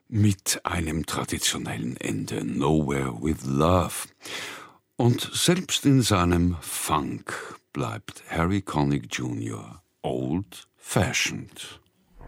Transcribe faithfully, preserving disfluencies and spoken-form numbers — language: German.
mit einem traditionellen Ende, Nowhere with Love. Und selbst in seinem Funk bleibt Harry Connick Junior old-fashioned.